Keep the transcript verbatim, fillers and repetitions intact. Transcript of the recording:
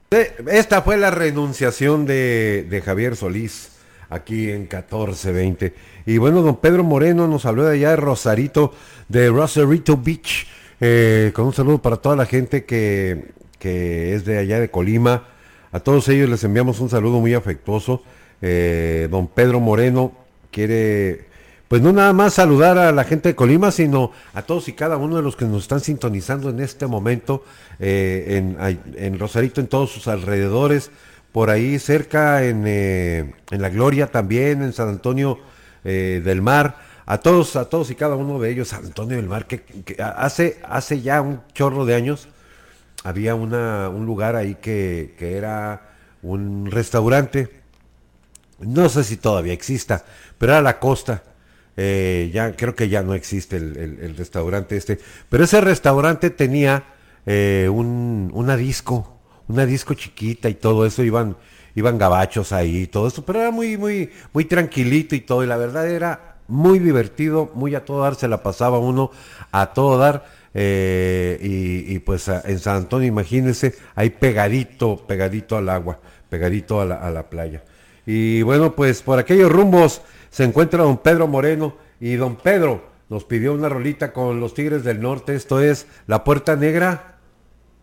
Eh, Esta fue la renunciación de, de Javier Solís aquí en catorce veinte. Y bueno, don Pedro Moreno nos habló de allá de Rosarito, de Rosarito Beach, eh, con un saludo para toda la gente que, que es de allá de Colima. A todos ellos les enviamos un saludo muy afectuoso. Eh, don Pedro Moreno quiere, pues no nada más saludar a la gente de Colima, sino a todos y cada uno de los que nos están sintonizando en este momento eh, en, en Rosarito, en todos sus alrededores, por ahí cerca en, eh, en La Gloria también, en San Antonio eh, del Mar, a todos, a todos y cada uno de ellos, San Antonio del Mar, que, que hace, hace ya un chorro de años había una, un lugar ahí que, que era un restaurante, no sé si todavía exista, pero era la costa. Eh, ya creo que ya no existe el, el- el restaurante este, pero ese restaurante tenía eh, un, una disco, una disco chiquita y todo eso, iban, iban gabachos ahí y todo eso, pero era muy, muy, muy tranquilito y todo, y la verdad era muy divertido, muy a todo dar, se la pasaba uno a todo dar, eh, y, y pues a- en San Antonio, imagínense, ahí pegadito, pegadito al agua, pegadito a la, a la playa. Y bueno, pues por aquellos rumbos se encuentra don Pedro Moreno, y don Pedro nos pidió una rolita con los Tigres del Norte, esto es La Puerta Negra.